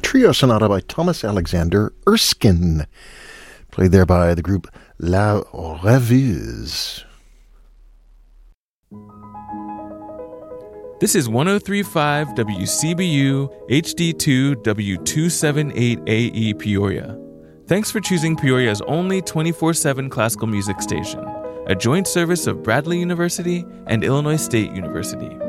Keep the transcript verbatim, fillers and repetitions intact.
trio sonata by Thomas Alexander Erskine, played there by the group La Rêveuse. This is one oh three point five W C B U H D two W two seventy-eight A E Peoria. Thanks for choosing Peoria's only twenty-four seven classical music station, a joint service of Bradley University and Illinois State University.